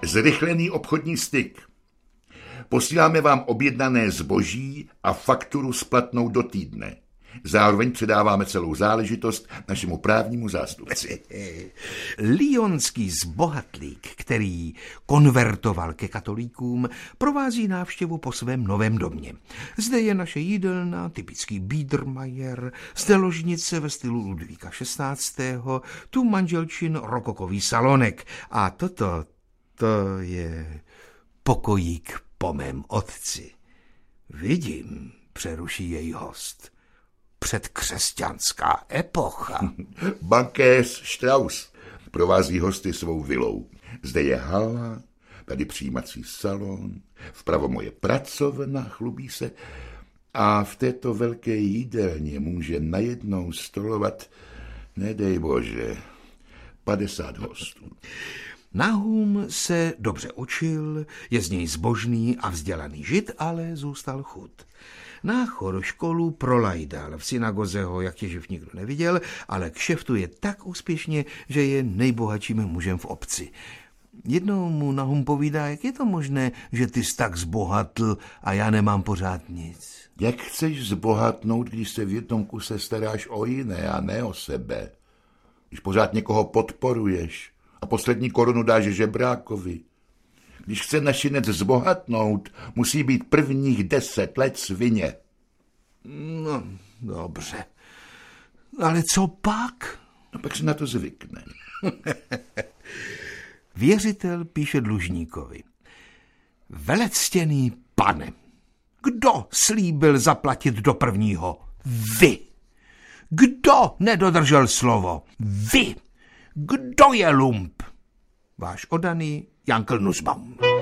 Zrychlený obchodní styk. Posíláme vám objednané zboží a fakturu splatnou do týdne. Zároveň předáváme celou záležitost našemu právnímu zástupci. Lyonský zbohatlík, který konvertoval ke katolíkům, provází návštěvu po svém novém domě. Zde je naše jídelna, typický Biedermeier, zde ložnice ve stylu Ludvíka XVI., tu manželčin rokokový salonek a to je pokojík po mém otci. Vidím, přeruší její host. Předkřesťanská epocha. Bankéř Strauss provází hosty svou vilou. Zde je hala, tady přijímací salon, vpravo moje pracovna, chlubí se, a v této velké jídelně může najednou stolovat, nedej bože, 50 hostů. Nahum se dobře učil, je z něj zbožný a vzdělaný žid, ale zůstal chud. Náchor školu prolajdal, v synagoze ho jak těživ nikdo neviděl, ale kšeftuje tak úspěšně, že je nejbohatším mužem v obci. Jednou mu Nahum povídá, jak je to možné, že ty jsi tak zbohatl a já nemám pořád nic. Jak chceš zbohatnout, když se v jednom kuse staráš o jiné a ne o sebe? Když pořád někoho podporuješ a poslední korunu dáš žebrákovi. Když chce našinec zbohatnout, musí být prvních 10 let svině. No, dobře. Ale co pak? No pak se na to zvykne. Věřitel píše dlužníkovi. Velectěný pane, kdo slíbil zaplatit do 1. Vy. Kdo nedodržel slovo? Vy. Kdo je lump? Váš oddaný Jankl Nussbaum.